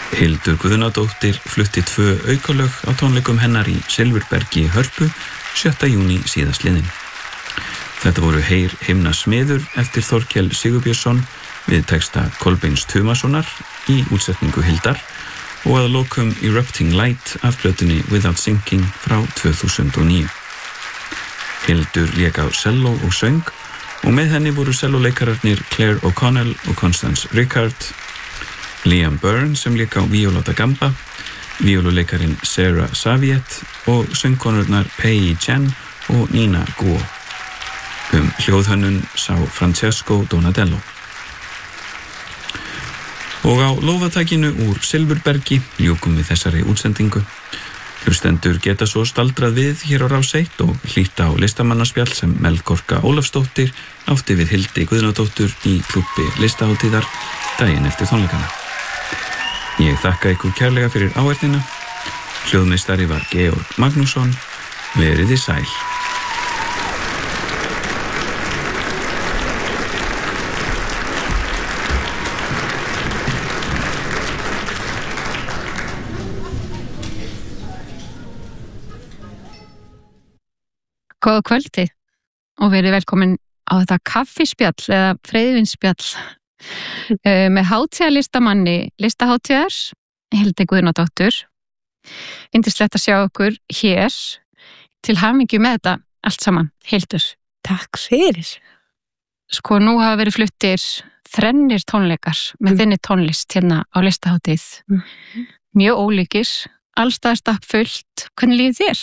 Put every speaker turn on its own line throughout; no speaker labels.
Hildur Guðnadóttir flutti 2 aukalög á tónleikum hennar í Silfurbergi í Hörpu 7. júní síðastliðinn. Þetta voru Heyr himna smiður eftir Þorkell Sigurbjörnsson við texta Kolbeins Tumasonar í útsetningu Hildar og að lokum Erupting Light af plötunni Without Sinking frá 2009. Hildur lék á selló og söng og með henni voru sellóleikararnir Claire O'Connell og Constance Rickard, Liam Byrne sem lék á víóla da gamba, víóluleikarin Sarah Saviet og söngkonurnar Pei Chen og Nina Guo. Hljóðhönnun sá Francesco Donadello. Og á lófatækinu úr Silfurbergi ljúkum við þessari útsendingu. Hlustendur geta svo staldrað við hér á Rás 1 og hlýtt á listamannaspjall sem Melkorka Ólafsdóttir átti við Hildi Guðnadóttur í klúbbi listahátíðar daginn eftir tónleikana. Ég þakka ykkur kærlega fyrir áheyrnina. Hljóðmeistari var Georg Magnússon. Veriði sæl.
Góða kvöldi og verið velkomin á þetta kaffispjall eða freyðivinspjall með hátíðarlistamanni listahátíðar Hildi Guðnadóttur. Yndislegt að sjá okkur hér. Til hamingju með þetta allt saman, Hildur.
Takk fyrir.
Sko, nú hafa verið fluttir 3 tónleikar með þinni tónlist hérna á listahátíð. Mjög ólíkir, allstaðar stappfullt. Hvernig líður þér?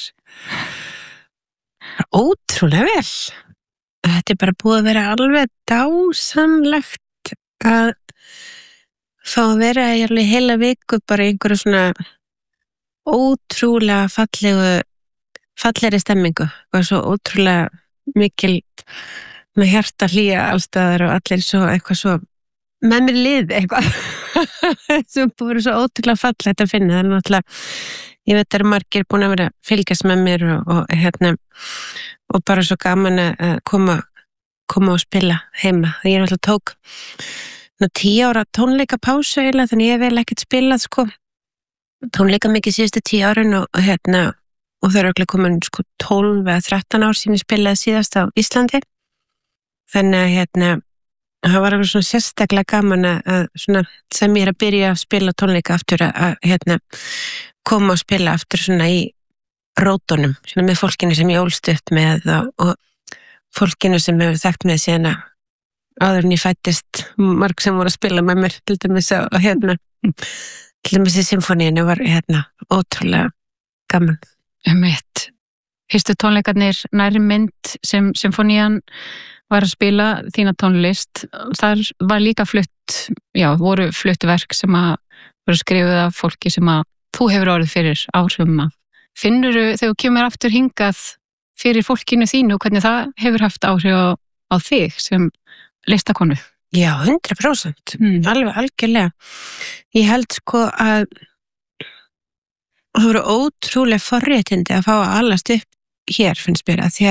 Ótrúlega vel. Þetta bara búið að vera alveg dásamlegt að fá að vera í alveg heila viku bara í einhverju svona ótrúlega fallegri stemmingu og svo ótrúlega mikil með hjarta hlýja allstaðar og allir svo eitthvað svo með mér lið eitthvað sem búið svo ótrúlega fallegt að finna. Það er náttúrulega, ég veit að margir búin að vera að fylgjast með mér og bara svo gaman að koma og spila heima. Ég náttúrulega tók 10 ára tónleika pásu eiginlega, þannig ég vel ekkert spilað sko tónleika mikið síðustu 10 árin og það er örugglega komin sko 12 eða 13 ár síðan ég spilaði síðast á Íslandi. Þannig að það var alveg svona sérstaklega gaman að svona sem ég er að byrja að spila tónleika aftur að koma og spila aftur svona í rótunum, svona með fólkinu sem ég ólst upp með og fólkinu sem hefur þekkt með síðan áður en ég fættist, marg sem voru að spila með mér, til dæmis til dæmis í symfóníinu var ótrúlega gaman.
Fyrstu tónleikarnir næri mynd sem symfónían var að spila þína tónlist, þar var líka voru fluttverk sem að voru skrifuð af fólki sem að þú hefur orðið fyrir áhrifum af. Finnurðu þegar þú kemur aftur hingað fyrir fólkinu þínu, hvernig það hefur haft áhrif á þig sem listakonu?
Já, 100%. Alveg algjörlega. Ég held sko að það voru ótrúlega forréttindi að fá að alast upp hér, finnst mér, að því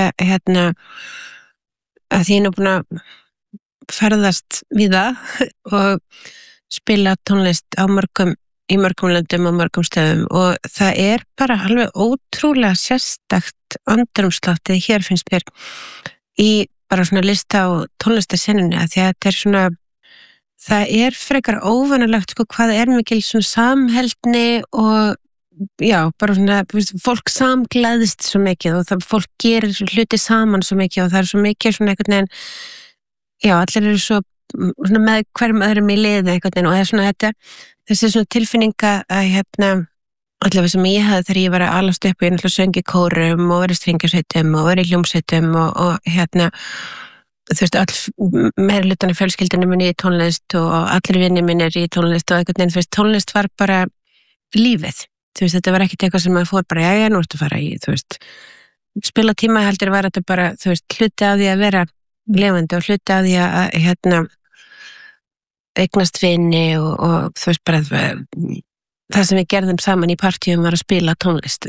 að ég er nú búin að ferðast við það og spila tónlist í mörgum löndum og mörgum stöðum og það er bara alveg ótrúlega sérstakt andrúmsloftið hér, finnst mér, í bara svona lista og tónlistarsenunni, að því að þetta er svona, það er frekar óvanalegt sko hvað er mikil svona samheldni og bara svona, fólk samglæðist svo mikið og fólk gerir hluti saman svo mikið og það er svo mikið svona einhvern veginn, allir eru svo svona með hverjum öðrum í liði einhvern veginn og það er svona þessi svona tilfinninga að allavega sem ég hafði þegar ég var að alast upp og ég náttúrulega söng í kórum og verið strengjasveitum og verið hljómsveitum og þú veist, all meirhlutana fjölskyldinu minni í tónlist og allir vinni minni í tónlist og einhvern veginn, þú veist, tónlist var bara lífið, þú veist, þetta var ekkert eitthvað sem maður fór bara, nú ertu að fara í, þú veist, spilatíma heldur var þetta bara, þú veist, hluti af því að vera lifandi og hluti af því að eignast vini og þú veist bara það sem við gerðum saman í partíum var að spila tónlist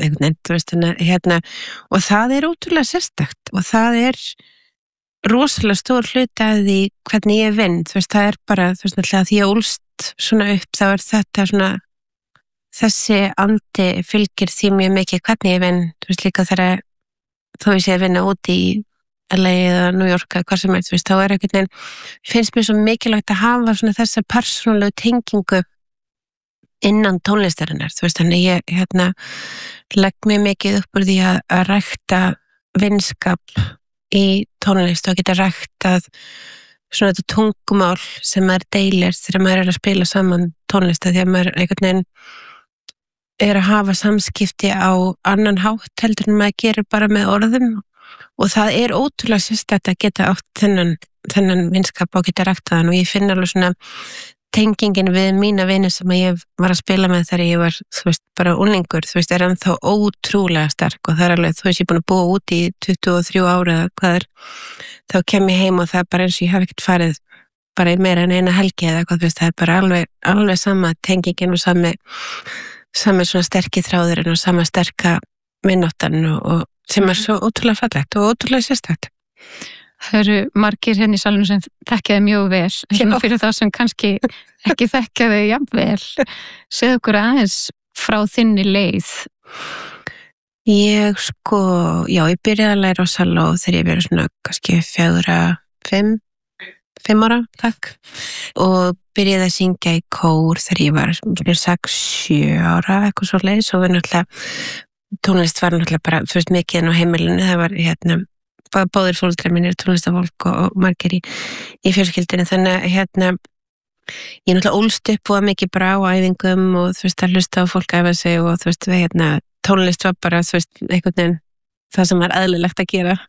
og það er ótrúlega sérstakt og það er rosalega stór hluti af því hvernig ég vinn, þú veist, það er bara, þú veist, alltaf því ég ólst svona upp, þá er þetta svona þessi andi fylgir því mjög mikið hvernig ég vinn, þú veist líka þegar þó ég sé að vinna út í LA eða New York eða hvað sem þú veist, þá einhvern veginn, finnst mér svo mikilvægt að hafa svona þessa persónulegu tengingu innan tónlistarinnar, þú veist, þannig ég legg mér mikið upp úr því að rækta vinskap í tónlist og geta ræktað svona þetta tungumál sem maður deilir þegar maður að spila saman tónlist, því að maður einhvern veginn að hafa samskipti á annan hátt heldur en maður gerir bara með orðum og það ótrúlega sérstakt að geta átt þennan vinskap og geta ræktað hann og ég finn alveg svona tengingin við mína vini sem ég var að spila með þegar ég var, þú veist, bara unglingur, þú veist, ennþá ótrúlega sterk og það alveg, þú veist, ég er búin að búa úti í 23 ára eða hvað þá kem ég heim og það bara eins og ég hef ekkert farið bara í meira en eina helgi eða hvað, þú veist, það bara alveg sama tengingin og sami svona sterki þráðurinn og sama sterka vinnáttan og sem svo ótrúlega fallegt og ótrúlega sérstakt.
Það eru margir í salunum sem þekkja þið mjög vel, svona fyrir þá sem kannski ekki þekkja þið jafnvel. Segðu okkur aðeins frá þinni leið.
Ég byrjaði að læra á salló þegar ég verið svona kannski 5 ára, takk. Og byrjaði að syngja í kór þegar ég var 6-7 ára, eitthvað svo leið. Svo var tónlist var náttúrulega bara, þú veist, mikið á heimilinu. Það var báðir fóreldrar mínir tónlistafólk og margir í fjölskyldinu. Þannig að ég náttúrulega ólst upp og mikið bara á æfingum og þú veist, að hlusta á fólk æfa sig og þú veist, tónlist var bara, þú veist, einhvern veginn það sem var eðlilegt að gera.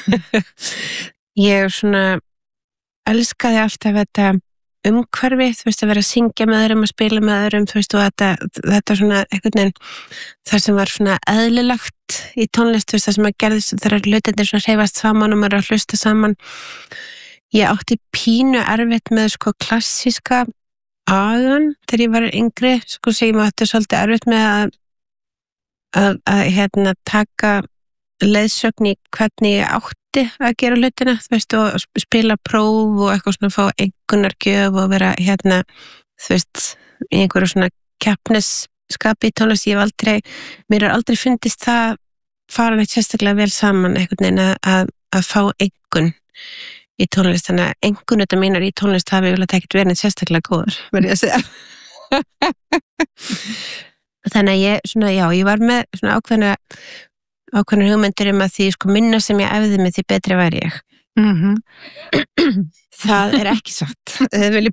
Ég svona elskaði alltaf þetta umhverfi, þú veist, að vera að syngja með öðrum, að spila með öðrum, þú veist, og þetta svona einhvern veginn, það sem var svona eðlilegt í tónlist, þú veist, það sem að gerðist þegar hlutirnir svona hreyfast saman og maður að hlusta saman. Ég átti pínu erfitt með klassíska agan þegar ég var yngri, segjum að þetta svolítið erfitt með að taka leiðsögn í hvernig ég átti að gera hlutina, þú veist, og spila próf og eitthvað svona, fá einkunnargjöf og vera þú veist, í einhverju svona keppnisskapi í tónlist. Mér aldrei fundist það fara neitt sérstaklega vel saman einhvern veginn að fá einkunn í tónlist, þannig að einkunnþetta mínar í tónlist hafi vel að ekkert verið neitt sérstaklega góður, verð ég að segja. Þannig að ég var með svona ákveðnar hugmyndir að því minna sem ég æfði mig því betri væri ég. Það ekki satt. Þið viljið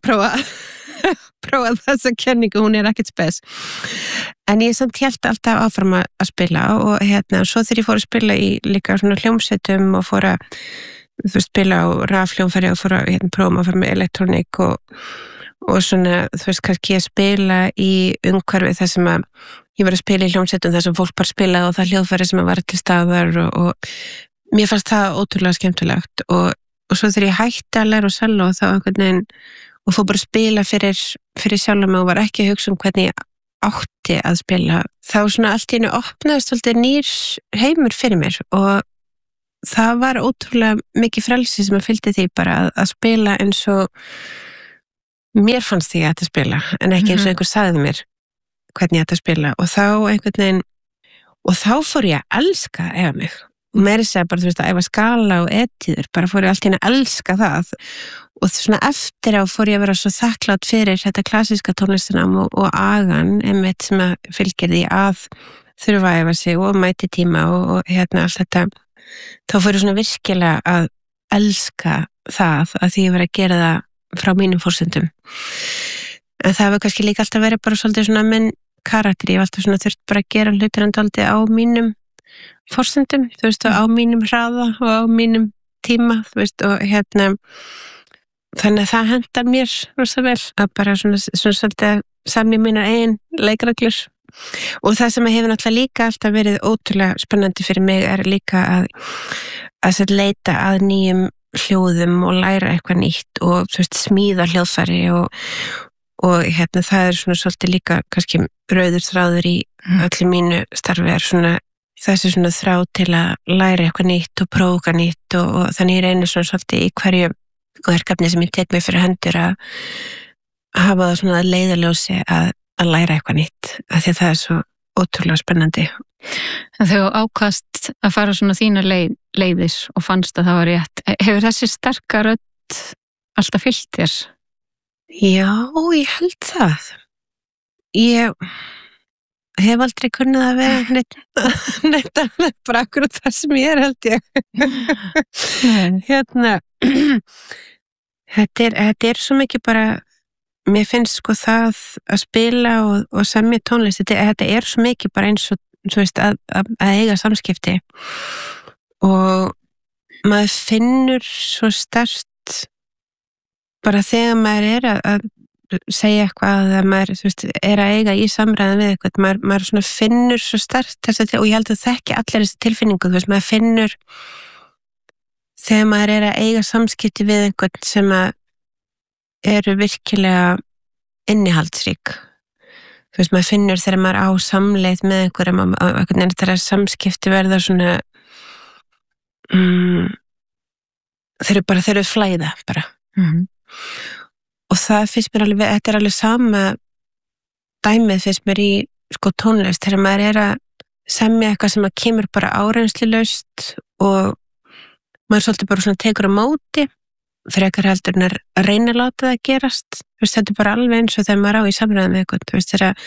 prófa þessa kenningu, hún ekkert spes. En ég samt hélt alltaf áfram að spila og svo þegar ég fór að spila í líka svona hljómsveitum og fór að spila á rafhljómfæri og fór að prófa að fara með elektrónik og svona, þú veist, kannski að spila í umhverfi þar sem að ég var að spila í hljómsveitum þar sem fólk bara spilaði og það hljóðfæri sem var til staðar og mér fannst það ótrúlega skemmtilegt og svo þegar ég hætti að læra á selló þá einhvern veginn og fór bara að spila fyrir sjálf mig og var ekki að hugsa hvernig ég átti að spila, þá svona allt í einu opnaðist svolítið nýr heimur fyrir mér og það var ótrúlega mikið frelsi sem að fylgdi því bara að spila eins og mér fannst því að spila en ekki eins og einhver sagði mér hvernig ég ætti að spila og þá einhvern veginn og þá fór ég að elska að æfa mig og meira segja bara, þú veist, að æfa skala og etíður, bara fór ég allt í einu að elska það og svona eftir á fór ég að vera svo þakklátt fyrir þetta klassíska tónlistinám og agan einmitt sem að fylgir því að þurfa að æfa sig og mæti tíma og allt þetta, þá fór ég svona virkilega að elska það að því ég var að gera það frá mínum forsendum. En það hefur kannski líka alltaf verið bara svolítið svona minn karakter, ég hef alltaf svona þurft bara að gera hlutir dálítið á mínum forsendum, þú veist, og á mínum hraða og á mínum tíma, þú veist, og þannig að það hendar mér rosa vel að bara svona svolítið semja mínar eigin leikreglur og það sem hefur náttúrulega líka alltaf verið ótrúlega spennandi fyrir mig líka að leita að nýjum hljóðum og læra eitthvað nýtt og þú veist, smíða hljóðfæri og það svona svolítið líka kannski rauður þráður í öllu mínu starfi svona þessi svona þrá til að læra eitthvað nýtt og prófa eitthvað nýtt og þannig ég reynir svona svolítið í hverju verkefni sem ég tek mig fyrir hendur að hafa það svona að leiðarljósi að að læra eitthvað nýtt af því að það er svo ótrúlega spennandi.
En þegar þú ákast að fara svona þína leiðis og fannst að það var rétt, hefur þessi sterka rödd alltaf fylgt þér?
Já, ég held það. Ég hef aldrei kunnað að vera neitt alveg bara akkurat það sem ég held ég. Þetta er svo mikið bara, mér finnst sko það að spila og semja tónlist, þetta er svo mikið bara eins og, þú veist, að eiga samskipti og maður finnur svo sterkt bara þegar maður að segja eitthvað að maður, þú veist, að eiga í samræðan við eitthvað, maður svona finnur svo sterkt þess að, og ég held að þekki allir þessi tilfinningu, þú veist, maður finnur þegar maður að eiga samskipti við einhvern sem að eru virkilega innihaldsrík, þú veist, maður finnur þegar maður á samleið með einhverjum þegar samskipti verða svona þeir eru flæða bara og það finnst mér alveg, þetta er alveg sama dæmið finnst mér í sko tónlist, þegar maður að semja eitthvað sem að kemur bara áreynslulaust og maður svolítið bara svona tekur á móti frekar heldur en að reyna að láta það gerast, þú veist, þetta er bara alveg eins og þegar maður á í samræðum með eitthvað, þú veist, þegar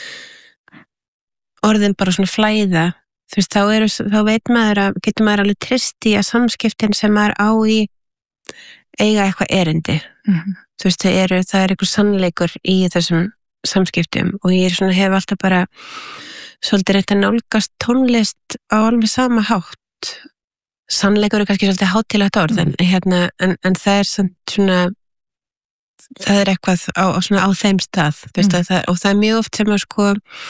orðin bara svona flæða, þú veist, þá veit maður að getur maður alveg treyst í að samskiptin sem maður á í eiga eitthvað erindi þú veist, það er einhver sannleikur í þessum samskiptum og ég svona hef alltaf bara svolítið reynt að nálgast tónlist á alveg sama hátt. Sannleikur er kannski svolítið hátíðlegt orð en það er svona það er eitthvað á þeim stað veist, og það er mjög oft sem að sko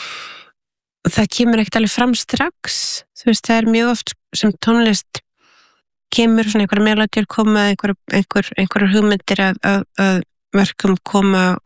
það kemur ekkert alveg fram strax, þú veist, það er mjög oft sem tónlist kemur svona einhverja melodíur koma, einhverjar hugmyndir að verkum koma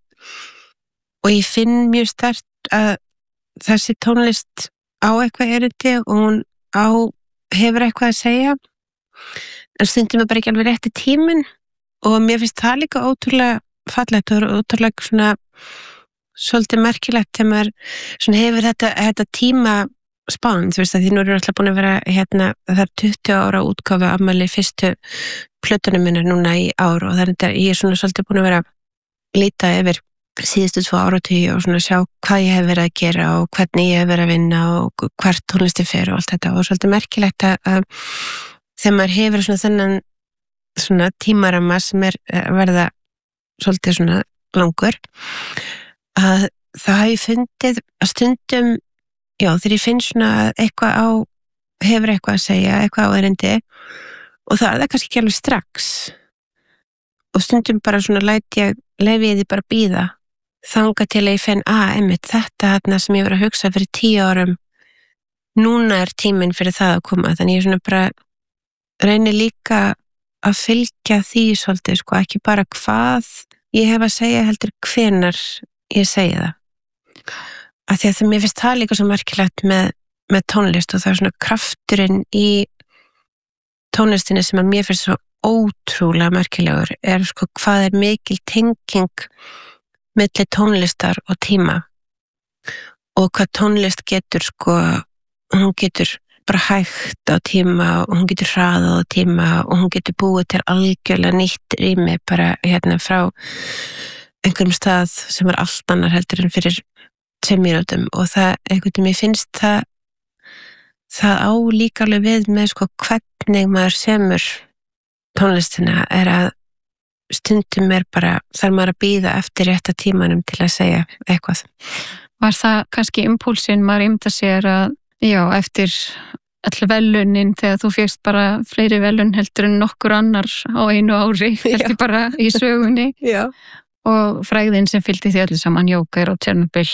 og ég finn mjög sterkt að þessi tónlist á eitthvað erindi og hún hefur eitthvað að segja en stundum er bara ekki alveg rétti tíminn og mér finnst það líka ótrúlega fallegt og ótrúlega svona svolítið merkilegt þegar maður svona hefur þetta tíma spán, þú veist að því nú eru alltaf búin að vera það er 20 ára útgáfu afmæli fyrstu plötunum minna núna í ár og þannig að ég er svona svolítið búin að vera líta yfir síðustu 2 áratugi og svona sjá hvað ég hef verið að gera og hvernig ég hef verið að vinna og hvert tónlisti fer og allt þetta og svolítið merkilegt að þegar maður hefur svona þennan svona tímaramma sem verða svolítið svona langur að það hef ég fundið að stundum já, þegar ég finn svona að eitthvað hefur eitthvað að segja, eitthvað á erindi og það er kannski ekki alveg strax og stundum bara svona leyfi ég því bara bíða þangað til að ég finn, einmitt þetta sem ég var að hugsa fyrir 10 árum núna er tíminn fyrir það að koma, þannig ég svona bara reyni líka að fylgja því svolítið, sko, ekki bara hvað ég hef að segja heldur hvenær ég segi það af því að mér finnst það líka svo merkilegt með tónlist og það er svona krafturinn í tónlistinni sem að mér finnst svo ótrúlega merkilegur er sko hvað er mikil tenging milli tónlistar og tíma og hvað tónlist getur sko, hún getur bara hægt á tíma og hún getur hraðað á tíma og hún getur búið til algjörlega nýtt rými bara frá einhverjum stað sem allt annar heldur en fyrir 2 mínútum og það, einhvern veginn, mér finnst það á líka alveg við með sko hvernig maður semur tónlistina er að stundum bara þarf maður að bíða eftir rétta tímanum til að segja eitthvað.
Var það kannski impúlsin maður ímynda sér að, já, eftir all velunin þegar þú fékkst bara fleiri velun heldur en nokkur annar á einu ári, heldur bara í sögunni og frægðin sem fylgdi því allir saman, Jóker og Tjernobyl.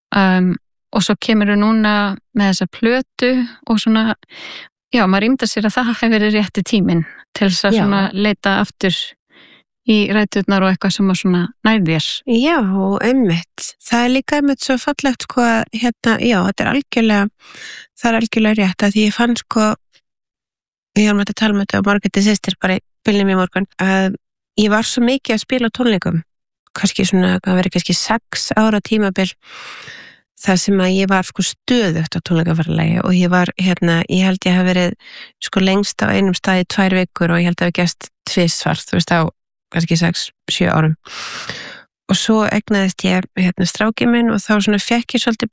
Og svo kemur við núna með þessa plötu og svona, já, maður ímynda sér að það hefur verið rétti tíminn til þess að svona leita aftur í ræturnar og eitthvað sem að svona nærðér. Já, einmitt. Það er líka einmitt svo fallegt sko að já, þetta er algjörlega rétt að því ég fann sko, ég var með að tala með þetta og Margréti systir bara í bílnum í morgun, að ég var svo mikið að spila tónleikum
kannski svona, það verið kannski 6 ára tímabil þar sem að ég var sko stöðugt á tónleikaferðalagi og ég var ég held ég hef verið sko lengst á einum stað í 2 vikur og ég held að hafi gerst tvisvar, þú veist, á kannski 6-7 árum og svo egnaðist ég strákinn minn og þá svona fekk ég svolítið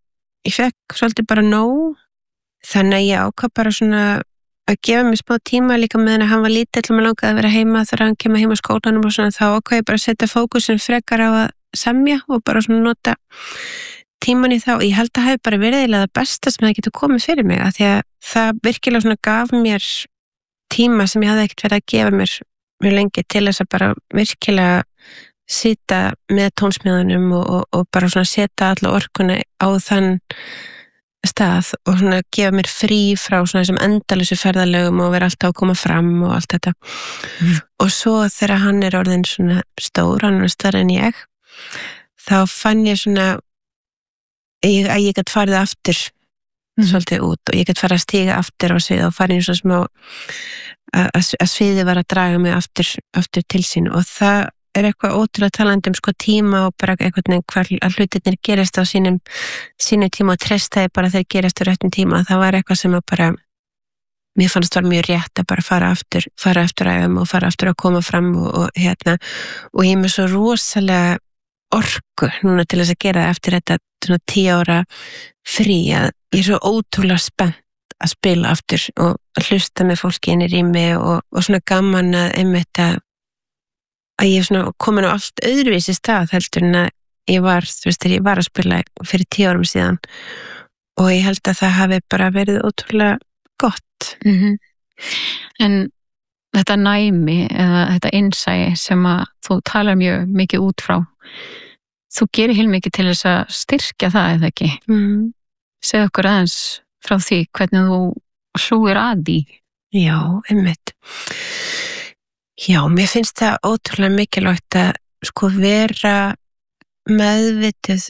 bara nóg, þannig að ég ákvað bara svona að gefa mér smá tíma líka meðan að hann var lítill og maður langaði að vera heima þegar hann kemur heima á skólanum og svona, þá ákvað ég bara að setja fókusin frekar á að semja og bara svona nota tíman í þá. Ég held að hafi bara verið eiginlega það besta sem það getur komið fyrir mig, af því að það virkilega svona gaf mér tíma sem ég hafði ekkert verið að gefa mér mjög lengi til þess að bara virkilega sita með tónsmíðunum og bara svona setja alla orkuna á þann stað og svona gefa mér frí frá svona þessum endalausu ferðalögum og vera alltaf að koma fram og allt þetta. Og svo þegar hann er orðinn svona stór, hann er stærri en ég, þá fann ég svona að ég gæti farið aftur svolítið út og ég gæti farið að stíga aftur á svið og farið svona smá að sviðið var að draga mig aftur til sín og það er eitthvað ótrúlega talandi sko tíma og bara eitthvað hvar að hlutirnir gerist á sínum tíma og treystaði bara þeir gerist á réttum tíma. Það var eitthvað sem að bara mér fannst var mjög rétt að bara fara aftur æfum og fara aftur að koma fram og og ég með svo rosalega orku núna til þess að gera eftir þetta svona 10 ára frí að ég er svo ótrúlega spennt að spila aftur og að hlusta með fólki inn í rými og svona gaman að einmitt að ég svona komin á allt öðruvísi stað heldur en að ég var, þú veist, þegar ég var að spila fyrir 10 árum síðan og ég held að það hafi bara verið ótrúlega gott.
En þetta næmi eða þetta innsæi sem að þú talar mjög mikið út frá, þú gerir heilmikið til þess að styrkja það eða ekki? Segðu okkur aðeins frá því hvernig þú hlúir að því.
Já, einmitt. Já, mér finnst það ótrúlega mikilvægt að sko vera meðvitið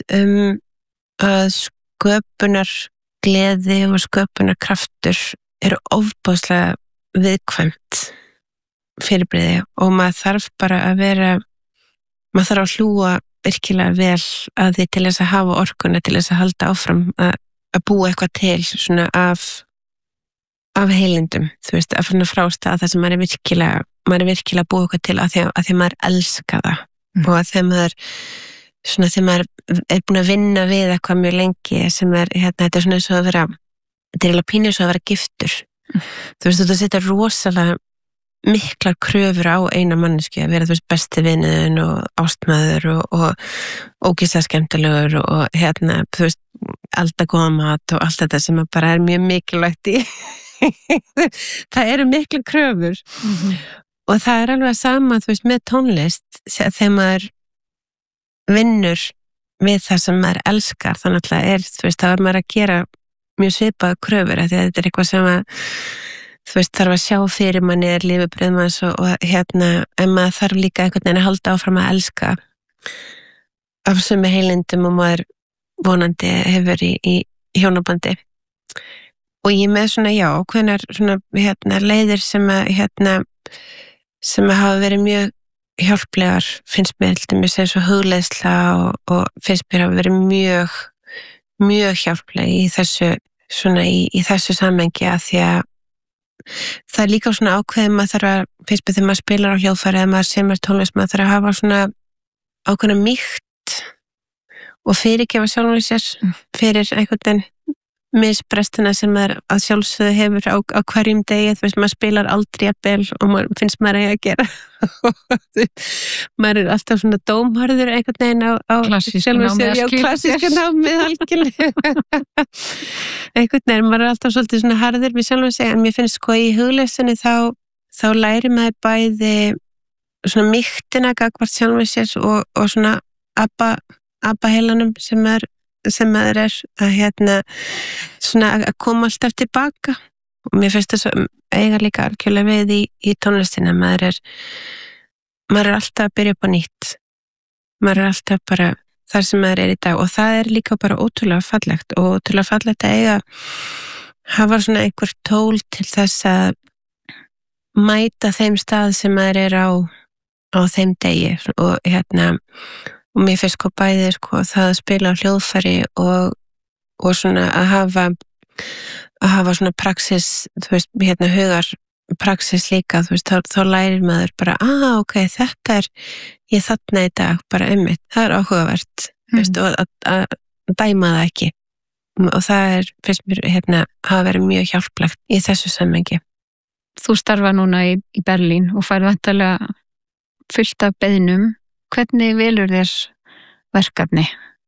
að sköpunar gleði og sköpunar kraftur eru ofboðslega viðkvæmt fyrirbrigði og maður þarf bara að maður þarf að hlúa virkilega vel að því til þess að hafa orkuna til þess að halda áfram að búa eitthvað til svona af heilindum, þú veist, að frá stað það sem maður er virkilega að búa eitthvað til að því maður elska það og að þegar maður er búin að vinna við eitthvað mjög lengi sem þetta er svona eins og að vera þetta er eiginlega pínu eins og að vera giftur þú veist, þetta setja rosalega miklar kröfur á eina mannesku að vera, þú veist, besti vinuðin og ástmaður og ógeðslega skemmtilegur og þú veist, alltaf góða mat og allt þetta sem bara er mjög mikilvægt í það eru miklu kröfur og það er alveg sama, þú veist, með tónlist þegar maður vinnur við það sem maður elskar þannig að þú veist, þá er maður að gera mjög svipaða kröfur af því að þetta er eitthvað sem að þú veist, þarf að sjá fyrir manni lífebröð manns og en maður þarf líka einhvern veginn að halda áfram að elska af sömu heilindum og maður vonandi hefur í hjónabandi og ég með svona, já, hvenar svona, leiðir sem hafa verið mjög hjálplegar, finnst mér til mér segja svo hugleiðsla og finnst mér hafa verið mjög hjálpleg í þessu svona í þessu samhengi að því að það er líka svona ákveðið maður þarf að, finnst mér þegar maður spilar á hljóðfæri eða maður semur tónlist, maður þarf að hafa svona ákveðna mýkt og fyrirgefa sjálfum sér fyrir einhvern veginn misbrestina sem maður að sjálfsögðu hefur á hverjum degi, þú veist, maður spilar aldrei að bel og maður finnst maður að gera maður er alltaf svona dómharður einhvern veginn á klassísku námið algjörlega einhvern veginn, maður er alltaf svolítið svona harður við sjálfum sig, en mér finnst sko í hugleysinu þá læri maður bæði svona mýktina gagnvart sjálfum sér og svona abba heilanum sem maður er að svona að koma alltaf tilbaka og mér finnst þess að eiga líka algjörlega við í tónlistina maður er alltaf að byrja upp á nýtt maður er alltaf bara þar sem maður er í dag og það er líka bara ótrúlega fallegt og ótrúlega fallegt að eiga hafa svona einhver tól til þess að mæta þeim stað sem maður er á á þeim degi og og mér finnst sko bæði sko það að spila á hljóðfæri og svona að hafa svona praxis, þú veist, hugar praxis líka, þú veist, þá lærir maður bara, ok, þetta ég þarna í dag, bara einmitt, það áhugavert, veist, og að dæma það ekki og það finnst mér hafa verið mjög hjálplegt í þessu samhengi.
Þú starfa núna í Berlín og færð vantarlega fullt af beiðnum. Hvernig velur þér verkefni?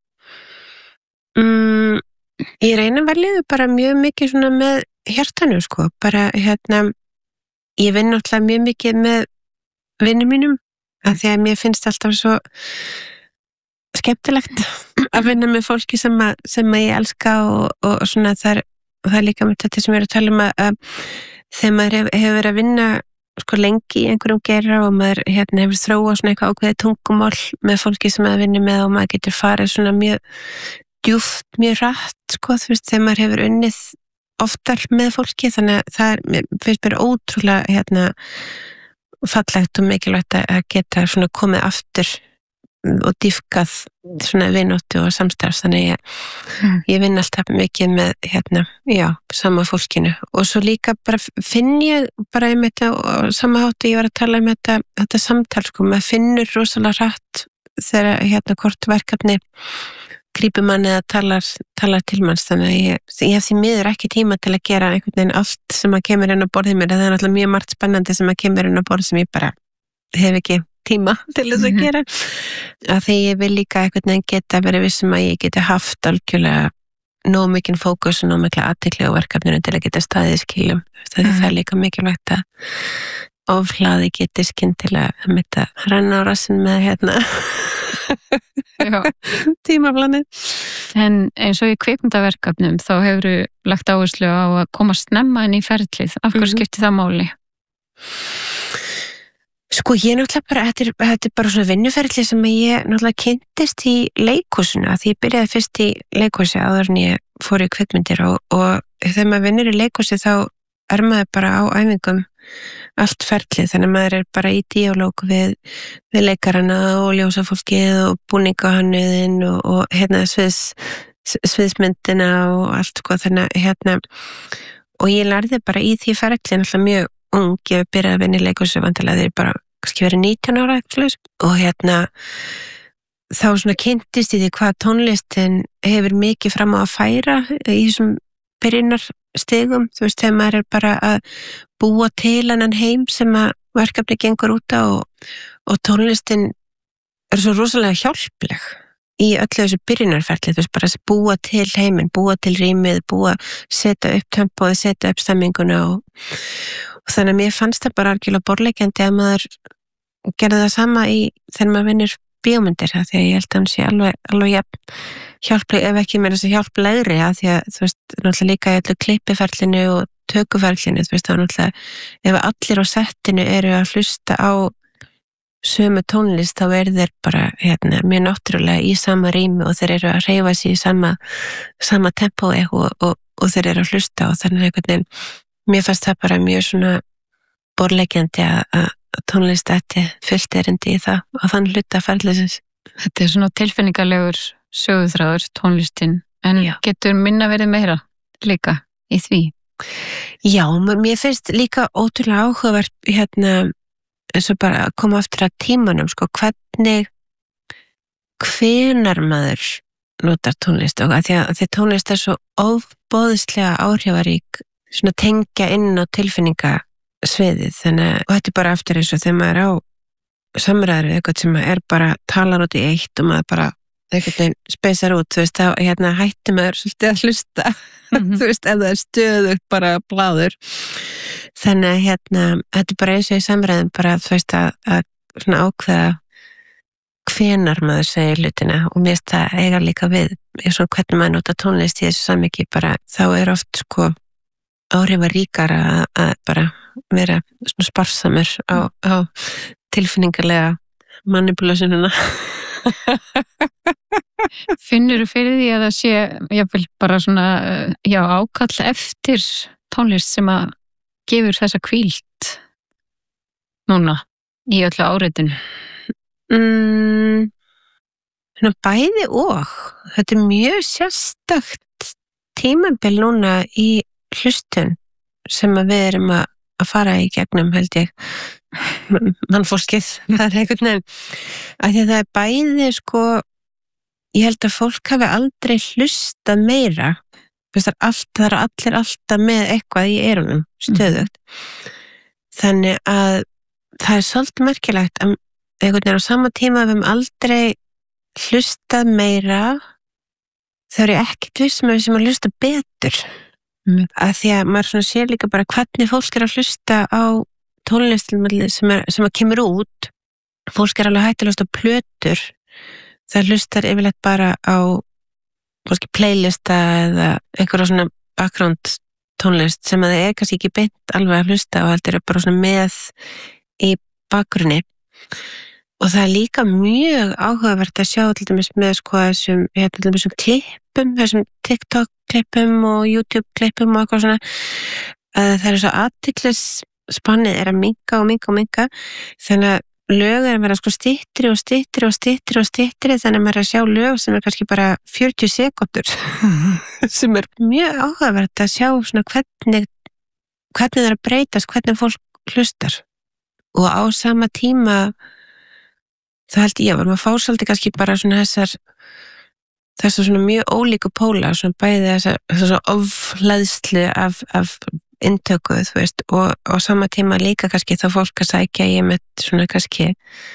Ég reyna verið bara mjög mikið svona með hjartanu, sko. Bara, ég vinn náttúrulega mjög mikið með vinnum mínum, af því að mér finnst alltaf svo skemmtilegt að vinna með fólki sem ég elska og svona það er líka með þetta sem ég er að tala um að þegar maður hefur verið að vinna sko lengi í einhverjum geira og maður hefur þróað svona eitthvað ákveðið tungumál með fólki sem maður vinnur með og maður getur farið svona mjög djúpt, mjög rætt, sko, þú veist, þegar maður hefur unnið oftar með fólki, þannig að það finnst mér ótrúlega fallegt og mikilvægt að geta svona komið aftur og dýfkað svona vináttu og samstarf, þannig ég vinn alltaf mikið með sama fólkinu og svo líka bara finn ég bara einmitt á sama hátt ég var að tala um þetta samtal, sko, maður finnur rosalega hratt þegar hvort verkefni grípur mann eða talar til manns, þannig að ég hef því miður ekki tíma til að gera einhvern veginn allt sem að kemur inn á borðið mér, það er náttúrulega mjög margt spennandi sem að kemur inn á borð sem ég bara hef ekki tíma til þess að gera að því ég vil líka einhvern veginn geta verið vissum að ég geti haft algjörlega nóg mikinn fókus og nóg mikla athygli á verkefninu til að geta staðið skilum, það er líka mikilvægt að ofhlaði geti skyndilega að renna á rassinn með tímaflani.
En eins og í kvikmyndaverkefnum þá hefur lagt áherslu á að koma snemma inn í ferlið, af hverju skiptir það máli?
Sko ég náttúrulega bara, þetta er bara svona vinnuferli sem ég náttúrulega kynntist í leikhúsinu, að því ég byrjaði fyrst í leikhúsi áður en ég fór í kvikmyndir og þegar maður vinnur í leikhúsi þá er maður bara á æfingum allt ferlið, þannig að maður er bara í dialóg við leikarana og ljósafólkið og búningahannuðinn og sviðsmyndina og allt, sko, þannig og ég lærði bara í því ferlið náttúrulega mjög ung, ég byrjaði að vinna í leikhúsi vantilega þegar ég bara kannski verið 19 ára og þá svona kynntist í því hvað tónlistin hefur mikið fram á að færa í þessum byrjunarstigum, þú veist, þegar maður er bara að búa til annan heim sem að verkefni gengur út á og tónlistin er svo rosalega hjálpleg í öllu þessu byrjunarferli, þú veist, bara að búa til heiminn, búa til rýmið, setja upp tempóið, setja upp stemminguna og þannig að mér fannst það bara algjörlega borleikjandi að maður gerði það sama þegar maður vinnur bíómyndir, því að ég held að hann sé alveg hjálpleg, ef ekki meira þess að hjálplegri, því að þú veist, náttúrulega líka í öllu klippiferlinu og tökuferlinu, þú veist, þá náttúrulega ef allir á settinu eru að hlusta á sömu tónlist, þá þeir bara mjög náttúrulega í sama rými og þeir eru að hreyfa sig í sama tempói og þeir eru að hlusta og þannig einhvern veginn, mér fannst það bara mjög svona borleikjandi að tónlist ætti fullt erindi í það og þann hluta ferlisins.
Þetta er svona tilfinningalegur söguþráður, tónlistin, en getur minna verið meira líka í því?
Já, mér finnst líka ótrúlega áhugavert eins og bara að koma aftur að tímanum, sko, hvenær maður notar tónlist og því að tónlist er svo ofboðslega áhrifarík, svona tengja inn á tilfinningasviðið, og þetta er bara aftur eins og þegar maður á samræður við eitthvað sem er bara talar út í eitt og maður bara einhvern veginn speysar út, þú veist, þá hætti maður svolítið að hlusta, þú veist, ef það er stöðugt bara bláður, þannig að þetta er bara eins og í samræðum bara, þú veist, að svona ákveða hvenar maður segir hlutina og mér finnst það eiga líka við svona hvernig maður nota tónlist í þessu samhengi, bara þá er oft sko áhrifaríkara að bara vera svona sparsamur á tilfinningarlega manipulationuna.
Finnur þú fyrir því að það sé jáfnvel bara svona ákall eftir tónlist sem að gefur þessa hvíld núna? í öllu áreitun?
Bæði og. Þetta mjög sérstakt tímabil núna í hlustun sem að við erum að fara í gegnum, held ég. Mannfólkið, það einhvern veginn. Af því að það bæði, sko, ég held að fólk hafi aldrei hlustað meira. Það er allir alltaf með eitthvað í eyrunum, stöðugt. Þannig að það svolítið merkilegt að einhvern veginn á sama tíma við höfum aldrei hlustað meira, þá er ég ekkert vissum að við sem að hlusta betur. Að því að maður svona sér líka bara hvernig fólk er að hlusta á tónlistin sem að kemur út. Fólk er alveg hægt að hlusta á plötur. Það hlustar yfirleitt bara á kannski playlista eða einhverja svona background tónlist sem að það kannski ekki beint alveg að hlusta og heldur bara svona með í bakgrunni. Og það er líka mjög áhugavert að sjá til dæmis með sko þessum klippum, þessum TikTok-klippum og YouTube-klippum og eitthvað svona, að það er svo athyglisspannið er að minnka og minnka, þannig að lög er að vera sko styttri og styttri, þannig að maður er að sjá lög sem er kannski bara 40 sekúndur, sem er mjög áhugavert að sjá svona hvernig það er að breytast, hvernig fólk hlustar. Og á sama tíma það held ég að fá svolítið kannski bara svona þessar svona mjög ólíku póla, svona bæði þessar svona ofhleðslu af inntöku, þú veist, og á sama tíma líka kannski þá fólk að sækja í með svona kannski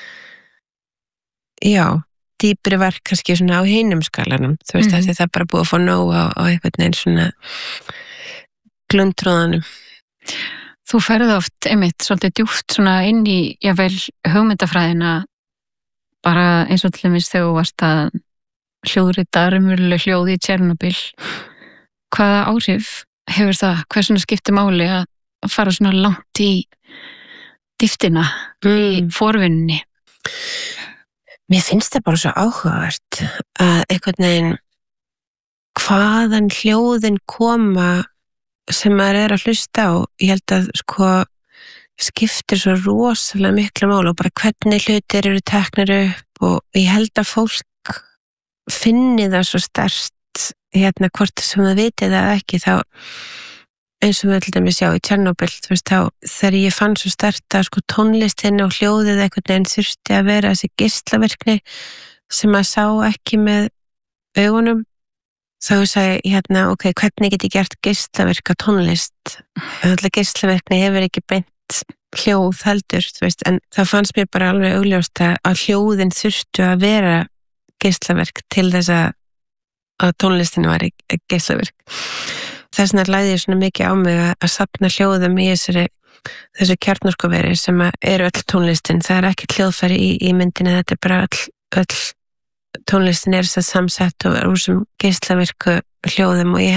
dýpri verk kannski svona á hinum skalanum, þú veist, því það er bara búið að fá nóg á einhvern veginn svona glundtróðanum.
Þú ferði oft einmitt svolítið djúpt svona inn í jável hugmyndafræðina, bara eins og til dæmis þegar þú varst að hljóðrita raunveruleg hljóð í Tjernobyl. Hvaða áhrif hefur það? Hversuna skiptir máli að fara svona langt í dýptina, í forvinninni?
Mér finnst það bara svo áhugavert að einhvern veginn hvaðan hljóðin koma sem maður er að hlusta á. Ég held að sko skiptir svo rosalega miklu máli og bara hvernig hlutir eru teknir upp, og ég held að fólk finni það svo sterkt hvort sem það vitið það ekki, þá eins og við til dæmis í Tjernobyl, þú veist, þá þegar ég fann svo sterkt að sko tónlistin og hljóðið einhvern veginn þurfti að vera þessi geislavirkni sem maður sá ekki með augunum, þá sagði ég ok, hvernig get ég gert geislavirka tónlist? Geislavirkni hefur ekki beint hljóð heldur, þú veist, en það fannst mér bara alveg augljóst að hljóðin þurftu að vera geislavirk til þess að tónlistin var geislavirk. Þess vegna lagði ég svona mikið á mig að safna hljóðum í þessu kjarnorkuveri sem eru öll tónlistin. Það er ekki hljóðfæri í myndinni, þetta er bara öll tónlistin er þess að samsett og úr sem geislavirku hljóðum, og ég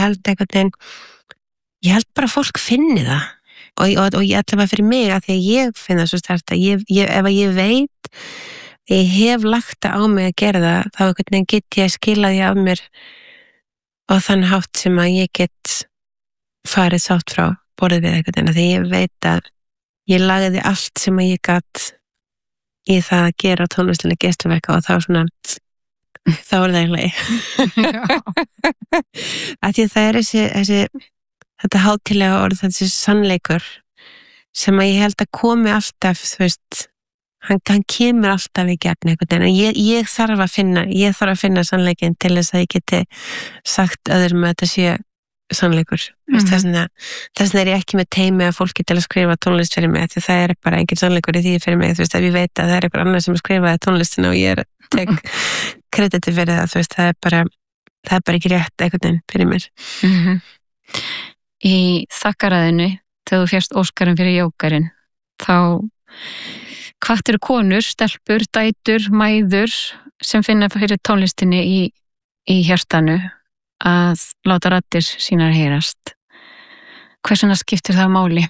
held bara fólk finni það. Og ég allavega fyrir mig, að því að ég finn það svo sterkt að ef ég veit ég hef lagt það á mig að gera það, þá einhvern veginn get ég skilað ég af mér á þann hátt sem að ég get farið sátt frá borðið við einhvern veginn, því ég veit að ég lagði allt sem að ég gat í það að gera tónlistinni geislaverka, og þá svona þá er það eiginlega að því það er þetta hátíðlega orð, þessi sannleikur sem að ég held að komi alltaf, þú veist, hann kemur alltaf í gegn einhvern veginn. Ég þarf að finna sannleikin til þess að ég geti sagt öðrum að þetta sé sannleikur. Þess vegna er ég ekki með teymi að fólki til að skrifa tónlist fyrir mig, því það er bara engin sannleikur í því fyrir mig, þú veist, ef ég veit að það er einhver annar sem skrifaði tónlistina og ég tek krediti fyrir það, þú veist, það er bara ekki rétt einhvern veginn fyrir mér.
Í þakkaræðinu, þegar þú fjast Óskarinn fyrir Jókarinn, þá hvað eru konur, stelpur, dætur, mæður sem finna fyrir tónlistinni í hjartanu að láta raddir sínar heyrast? Hversuna skiptir það máli?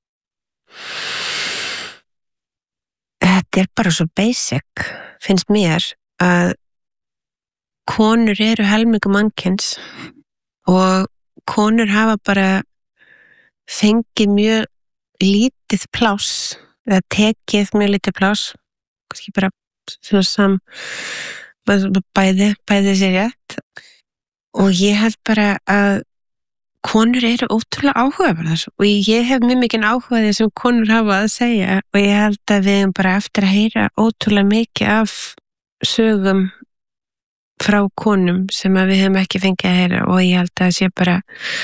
Þetta er bara svo basic, finnst mér, að konur eru helmingur mannkyns og konur hafa bara fengið mjög lítið pláss það tekið mjög lítið pláss, kannski bara svona bæði sér rétt og ég held bara að konur eru ótrúlega áhugaverðar og ég hef mjög mikið áhuga því sem konur hafa að segja og ég held að við bara eftir að heyra ótrúlega mikið af sögum frá konum sem að við hefum ekki fengið að heyra og ég held að það sé bara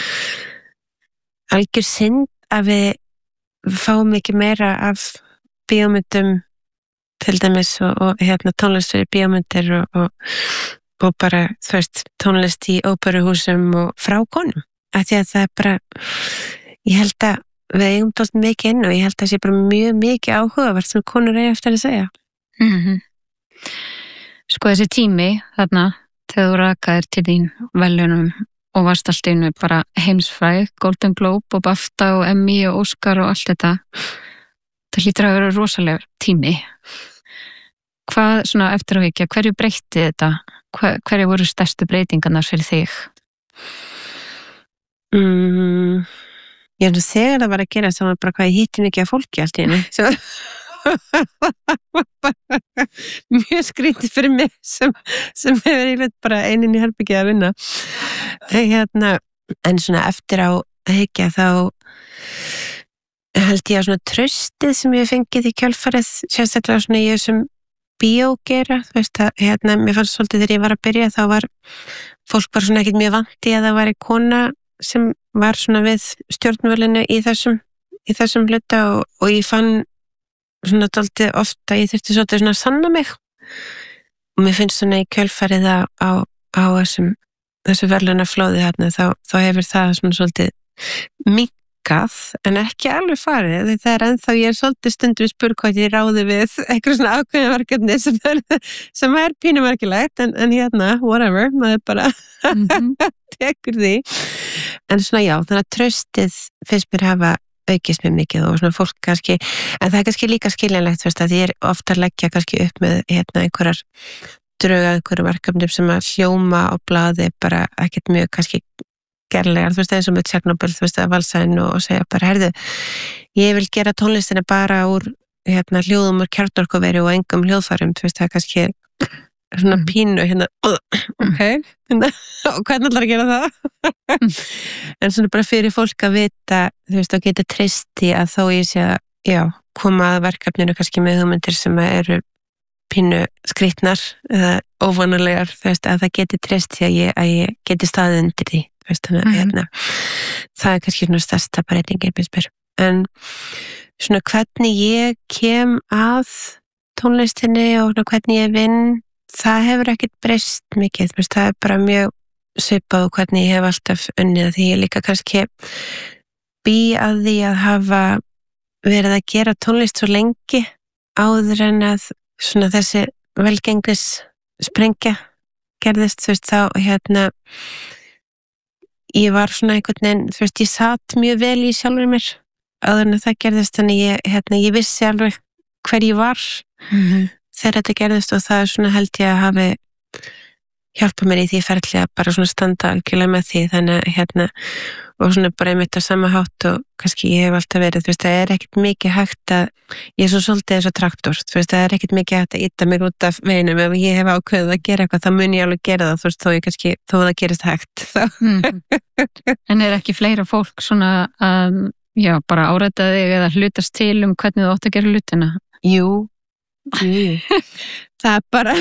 algjör synd að við fáum ekki meira af bíómyndum til dæmis og tónlist fyrir bíómyndir og bara þú veist tónlist í óperuhúsum og frá konum af því að það bara ég held að við eigum dálítið mikið inn og ég held að það sé bara mjög mikið áhugavert sem konur eiga eftir að segja.
Sko þessi tími þarna þegar þú rakaðir til þín verðlaunum og varst allt í einu bara heimsfræg, Golden Globe og BAFTA og Emmy og Oscar og allt þetta það hlýtur að vera rosalegur tími. Hvað svona eftir að hyggja, hverju breytti þetta? Hverju voru stærstu breytingarnar fyrir þig?
Ég þegar það var að gera það var bara hvað ég hitti mikið af fólki allt í einu mjög skrítið fyrir mig sem hefur yfirleitt bara einin í herbergi að vinna en svona eftir á að hyggja þá held ég að svona traustið sem ég fengið í kjölfarið sérstaklega svona ég sem bíógera þú veist að mér fannst svolítið þegar ég var að byrja þá var fólk bara svona ekkert mjög vant í að það var kona sem var svona við stjórnvölinu í þessum hluta og ég fann svona dálítið ofta ég þurfti svolítið svona að sanna mig og mér finnst svona í kjölfarið á þessu verðlaunaflóði þarna þá hefur það svona svolítið minnkað en ekki alveg farið það er ennþá ég svolítið stundum spurð hvað ég ráði við eitthvað svona ákveðin verkefni sem er pínumerkilegt en whatever, maður bara tekur því en svona já, þannig að traustið finnst mér hafa aukist mjög mikið og svona fólk kannski en það er kannski líka skiljanlegt að ég er ofta að leggja kannski upp með einhverjar drauga, einhverjum verkefnum sem að hljóma á blaði bara ekkert mjög kannski gerlegar, þú veist, eins og með Tjernobyl, þú veist, að valsa inn og segja bara, heyrðu, ég vil gera tónlistina bara úr hljóðum úr kjarnorkuveri og engum hljóðfærum, þú veist, það er kannski svona pínu ok, og hvernig ætlar að gera það? En svona bara fyrir fólk að vita, þú veist, að geta treyst í að þó ég sé að, já, koma að verkefninu kannski með hugmyndir sem eru pínu skrýtnar eða óvanalegar, þú veist, að það geti treyst því að ég geti staðið undir því, þú veist, þannig að það er kannski svona stærsta breytingin, finnst mér. En svona hvernig ég kem að tónlistinni og hvernig ég vinn, það hefur ekkert breyst mikið, þú veist, það er bara mjög svipað og hvernig ég hef alltaf unnið því ég líka kannski bý að því að hafa verið að gera tónlist svo lengi áður en að svona þessi velgengnis sprengja gerðist, þú veist, þá ég var svona einhvern veginn, þú veist, ég satt mjög vel í sjálfur mér áður en að það gerðist, þannig ég vissi alveg hver ég var þegar þetta gerðist og það er svona held ég að hafi hjálpað mér í því ferli að bara svona standa algjörlega með því, þannig og svona bara einmitt á sama hátt og kannski ég hef alltaf verið, þú veist, það er ekkert mikið hægt að, ég er svo svolítið eins og traktor, þú veist, það er ekkert mikið hægt að ýta mig út af veginum, ef ég hef ákveðið að gera eitthvað, þá mun ég alveg gera það, þú veist, þó það gerist hægt.
En er ekki fleira fólk svona að, já, bara áræta þig eða hlutast til hvernig þú átt að gera hlutina?
Jú. Það er bara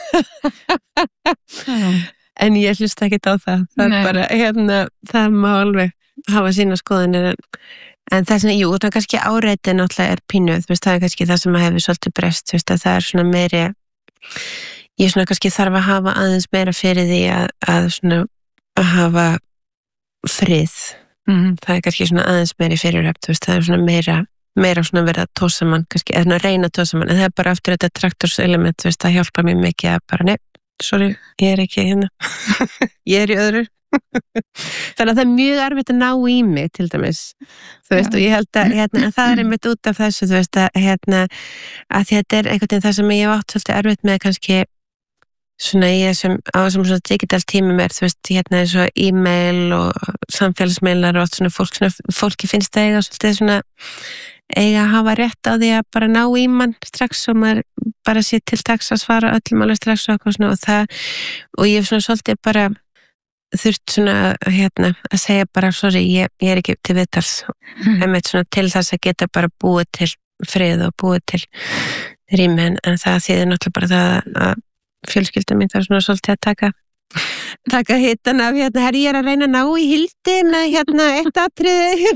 en ég hlusta ekkert á það er bara, það má alveg hafa sína skoðanir en það er svona, jú, það er kannski áreiti náttúrulega er pínu, þú veist, það er kannski það sem að hefur svolítið breyst, þú veist, að það er svona meiri ég svona kannski þarf að hafa aðeins meira fyrir því að svona að hafa frið það er kannski svona aðeins meiri fyrirhöfn, þú veist, það er svona meira svona verið að tósa mann kannski, eða reyna að tósa mann en það er bara aftur þetta traktorselement, þú veist, það hjálpa mér mikið að bara, sorry, ég er ekki ég er í öðru þannig að það er mjög erfitt að ná í mig til dæmis, þú veist, og ég held að það er einmitt út af þessu, þú veist, að þetta er einhvern veginn það sem ég hef átt svolítið erfitt með kannski svona ég sem á þessum svona digital tímum þú veist, eins og e-mail og samfélagsmailar og allt svona fólki finnst það eiga svolítið svona eiga að hafa rétt á því að bara ná í mann strax og maður bara sé til taks að svara öllum alveg strax og eitthvað svona og ég hef svona svolítið bara þurft svona að segja bara sorry, ég er ekki til viðtals einmitt svona til þess að geta bara búið til frið og búið til rými en það þýðir náttúrulega bara það að fjölskylda mín þarf svona svolítið að taka hittan af ég er að reyna að ná í Hildi með eitt atriði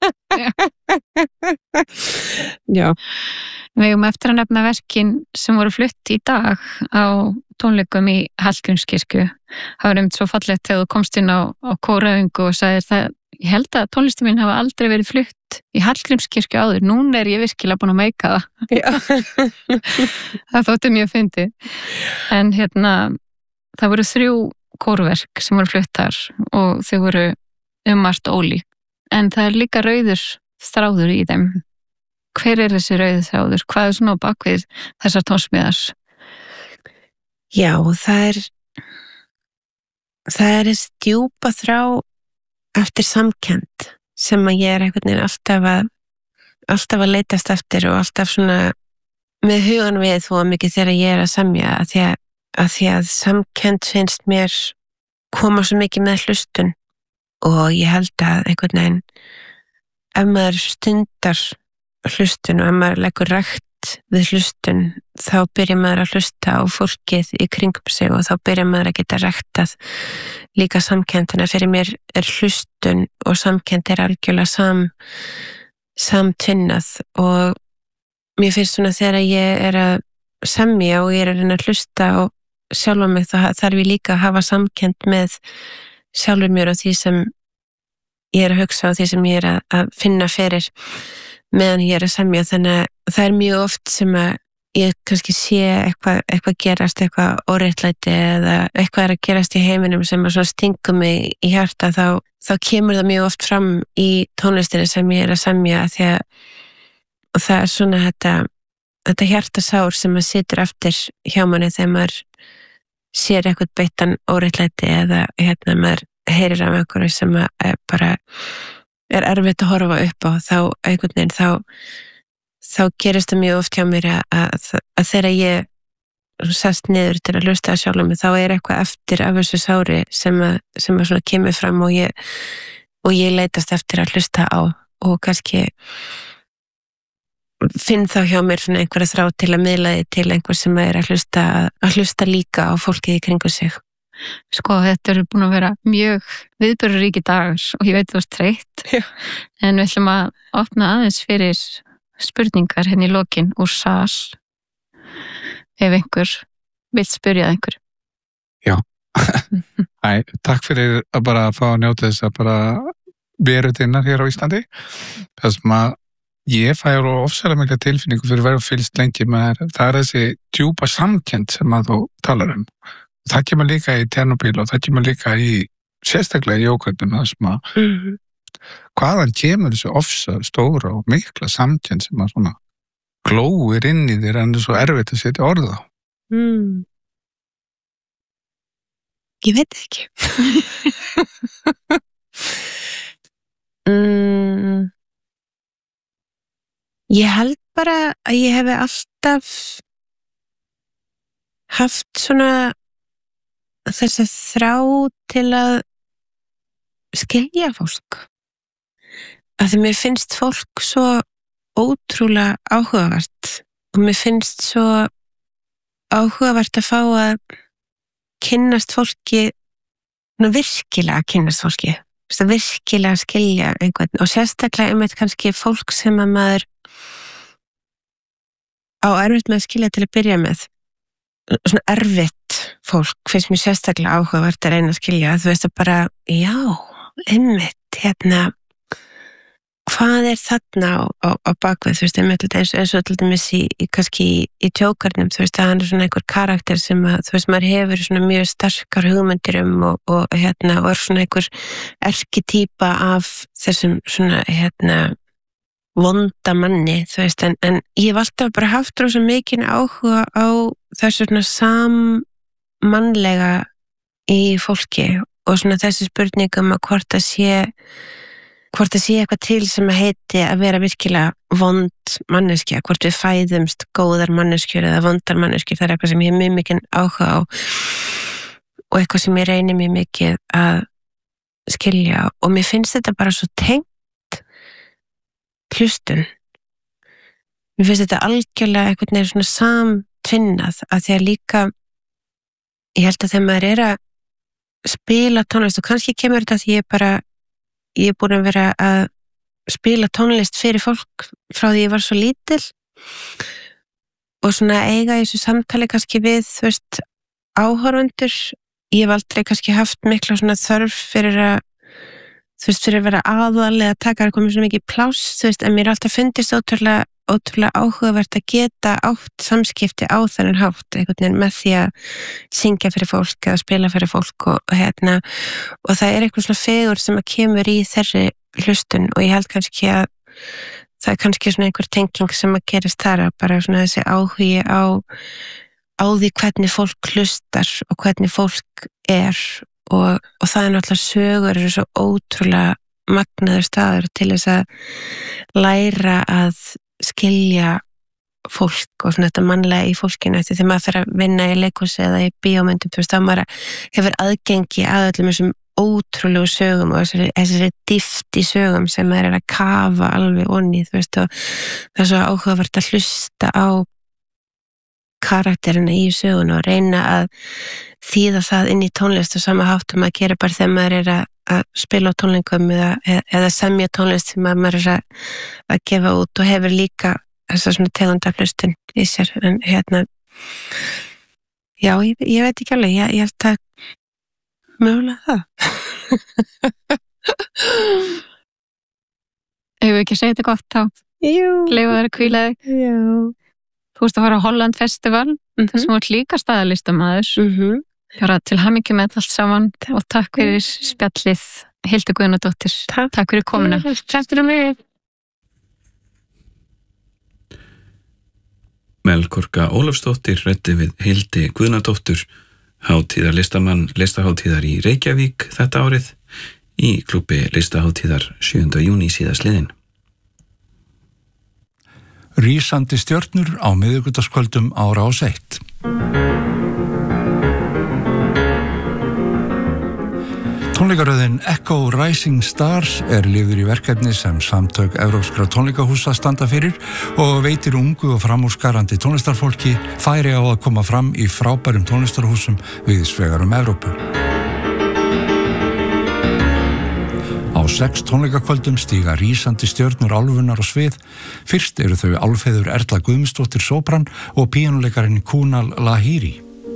Já.
Við eigum eftir að nefna verkin sem voru flutt í dag á tónleikum í Hallgrímskirkju. Það var svo fallegt þegar þú komst inn á kóraðingu og sagðir það, ég held að tónlistu mín hafa aldrei verið flutt í Hallgrímskirkju áður, núna er ég virkilega búin að meika það. Það þótti mjög fyndið. En það voru 3 kórverk sem voru flutt þar og þau voru margt ólík. En það er líka rauður þráður í þeim. Hver er þessi rauður þráður? Hvað er svona á bakvið þessar tónsmíðar?
Já, það er þessi djúpa þrá eftir samkennd sem að ég er einhvern veginn alltaf að leitast eftir og alltaf svona með hugan við þó mikið þegar ég er að semja að því að samkennd finnst mér koma svo mikið með hlustun og ég held að einhvern veginn ef maður stundar hlustun og ef maður leggur rækt við hlustun þá byrjar maður að hlusta á fólkið í kringum sig og þá byrjar maður að geta ræktað líka samkenndina. Fyrir mér er hlustun og samkennd er algjörlega samtvinnað og mér finnst svona þegar ég er að semja og ég er að reyna að hlusta og sjálfa mig þá þarf ég líka að hafa samkennd með sjálfur mér og því sem ég er að hugsa og því sem ég er að finna fyrir meðan ég er að semja þannig að það er mjög oft sem að ég kannski sé eitthvað gerast, eitthvað óréttlæti eða eitthvað er að gerast í heiminum sem að svona stingur mig í hjarta þá kemur það mjög oft fram í tónlistinni sem ég er að semja því að og það er svona þetta hjartasár sem að situr eftir hjá manni þegar maður sér eitthvað beittan óréttlæti eða maður heyrir af einhverju sem bara er erfitt að horfa upp á þá einhvern veginn þá gerist það mjög oft hjá mér að þegar ég sest niður til að hlusta að sjálfa mig þá er eitthvað eftir af þessu sári sem að svona kemur fram og ég leitast eftir að hlusta á og kannski finn þá hjá mér svona einhverja þrá til að miðla því til einhver sem er að hlusta líka á fólkið í kringu sig.
Sko, þetta eru búin að vera mjög viðburðaríkir dagar og ég veit þú ert þreytt. Já. En við ætlum að opna aðeins fyrir spurningar hérna í lokin úr sal ef einhver vill spyrja einhver.
Já. Takk fyrir að bara fá að njóta þess að bara veru þinnar hér á Íslandi. Það sem að ég fæ ofsalega mikla tilfinningu fyrir að vera fylgst lengi með það er þessi djúpa samkennd sem að þú talar það kemur líka í Tjernobyl og það kemur líka í sérstaklega í Jókvöldum sem að hvaðan kemur þessu ofsa stóra og mikla samkennd sem að svona glóir inn í þér en það er svo erfitt að setja orð á
Ég veit ekki Ég held bara að ég hefi alltaf haft svona þessa þrá til að skilja fólk. Að því mér finnst fólk svo ótrúlega áhugavert og mér finnst svo áhugavert að fá að kynnast fólki, virkilega kynnast fólki, virkilega skilja einhvern og sérstaklega kannski fólk sem að maður á erfitt með að skilja til að byrja með svona erfitt fólk finnst mér sérstaklega áhugavert að reyna að skilja þú veist að bara, já, einmitt hvað er þarna á bakvið, þú veist, einmitt eins og til dæmis kannski í Jokernim, þú veist að hann er svona einhver karakter sem að, þú veist, maður hefur svona mjög sterkar hugmyndir og er svona einhver erkitýpa af þessum svona, vonda manni, þú veist, en ég hef alltaf bara haft rosa mikinn áhuga á þessu svona sammannlega í fólki og svona þessi spurningum að hvort að sé hvort það sé eitthvað til sem að heiti að vera virkilega vond manneskja, hvort við fæðumst góðar manneskjur eða vondar manneskjur, það er eitthvað sem ég hef mjög mikið áhuga á og eitthvað sem ég reyni mjög mikið að skilja og mér finnst þetta bara svo tengt hlustun. Mér finnst þetta algjörlega einhvern veginn svona samtvinnað að því að líka ég held að þegar maður er að spila tónlist og kannski kemur þetta því ég er búin að vera að spila tónlist fyrir fólk frá því ég var svo lítil og svona eiga í þessu samtali kannski við, þú veist, áhorfandur. Ég hef aldrei kannski haft mikla svona þörf fyrir að, þú veist, fyrir að vera aðal eða taka komið svo mikið pláss, þú veist, en mér er alltaf fundist ótrúlega áhugavert að geta átt samskipti á þennan hátt, einhvern veginn með því að syngja fyrir fólk eða spila fyrir fólk og það er eitthvað svona fegur sem að kemur í þeirri hlustun og ég held kannski að það er kannski svona einhver tenging sem að gerist þar að bara svona þessi áhugi á því hvernig fólk hlustar og hvernig fólk er og það er náttúrulega sögur eru svo ótrúlega magnaður staður til þess að læra að skilja fólk og svona þetta mannlega í fólkinu þegar maður fer að vinna í leikhúsi eða í bíómyndum, þú veist, þá maður hefur aðgengi að öllum þessum ótrúlegu sögum og þessari dýft í sögum sem maður er að kafa alveg onni, þú veist, og það er svo áhugavert að hlusta á karakterina í sögun og reyna að þýða það inn í tónlist og sama hátt að maður gerir bara þegar maður er að spila á tónleikum eða semja tónlist sem maður er að gefa út og hefur líka þessa svona tegundaflustun í sér en já, ég veit ekki alveg, ég held að mögulega það.
Hefur við ekki segið þetta gott þá?
Jú.
Leifu þær að hvíla þig?
Já.
Þú veist að fara á Holland Festival, þessum var líka staðalistamaður. Bara til hamingju með allt saman og takk fyrir spjallið Hildur Guðnadóttir. Takk fyrir komuna.
Takk fyrir mig.
Melkorka Ólafsdóttir ræddi við Hildi Guðnadóttur, listaháttíðar í Reykjavík þetta árið í klúbbi listaháttíðar 7. júní síðastliðinn.
Rísandi stjörnur á miðvikudagskvöldum á Rás 1. Tónleikaröðin Echo Rising Stars liður í verkefni sem samtök evrópskra tónleikahúsa standa fyrir og veitir ungu og framúrskarandi tónlistarfólki færi á að koma fram í frábærum tónlistarhúsum víðsvegar Evrópu. Á 6 tónleikakvöldum stíga rísandi stjörnur álfunnar á svið. Fyrst eru þau Álfheiður Erla Guðmundsdóttir sópran og píanuleikarinn Kunal Lahiri.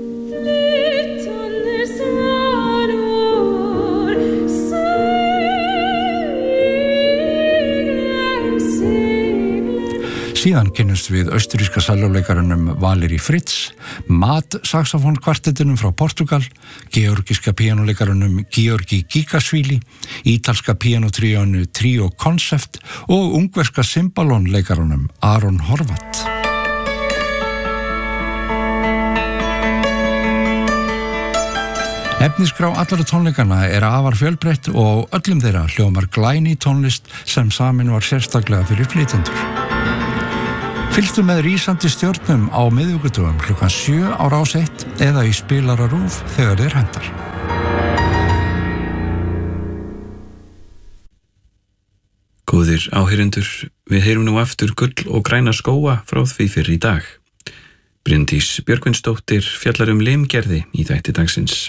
Síðan kynnumst við austurríska sellóleikarunum Valeri Fritz, Mat saxofónkvartettinum frá Portugal, georgiska píanuleikarunum Georgi Gigasvili, ítalska píanutríónu Trio Concept og ungverska cymbalonleikarunum Aron Horvath. Efnisgrá allra tónleikana afar fjölbreytt og öllum þeirra hljómar glæný tónlist sem samin var sérstaklega fyrir flytjendur. Fylgstu með rísandi stjörnum á miðvikudögum klukkan 7 á Rás 1 eða í spilara RÚV þegar þeir hentar.
Góðir áheyrendur, við heyrum nú aftur Gull og græna skóga frá því fyrr í dag. Bryndís Björgvinsdóttir fjallar limgerði í þætti dagsins.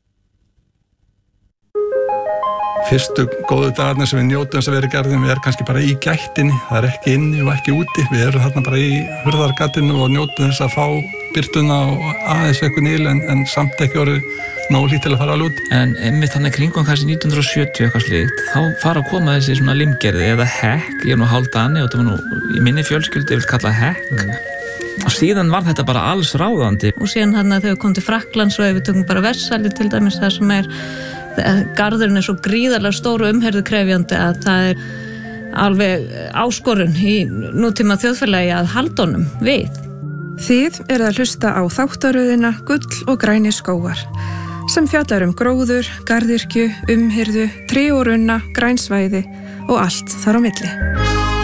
Fyrstu góðu dagarnir sem við njótum þess að vera í garðinum við kannski bara í gættinni, það ekki inni og ekki úti, við erum þarna bara í hurðargatinu og njótum þess að fá birtuna og aðeins eitthvað nýl en samt ekki orðið nóg lítið til að fara alveg út. En einmitt þannig kringum kannski 1970 eitthvað slíkt, þá fara að koma þessi svona limgerði eða hekk, ég nú hálfdani og það var nú í minni fjölskyldu ég vil kalla hekk. Og síðan var þetta bara alls ráðandi. Og síðan þarna þegar við komum til Frakklands og við tökum bara Versalli til dæmis það sem garðurinn svo gríðarlega stór og umherðukrefjandi að það alveg áskorun í nútíma þjóðfélagi að halda honum við.
Þið að hlusta á þáttaröðina Gull og græni skógar sem fjallar gróður, garðyrkju, umhirðu, tré og runna, grænsvæði og allt þar á milli.